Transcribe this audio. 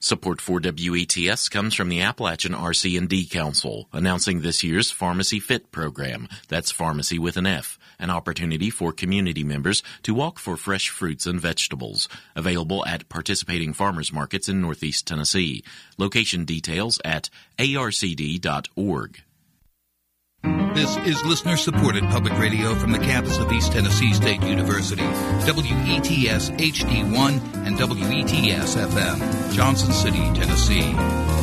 Support for WETS comes from the Appalachian RC&D Council, announcing this year's Pharmacy Fit program. That's pharmacy with an F, an opportunity for community members to walk for fresh fruits and vegetables. Available at participating farmers markets in Northeast Tennessee. Location details at arcd.org. This is listener-supported public radio from the campus of East Tennessee State University. WETS HD1 and WETS FM, Johnson City, Tennessee.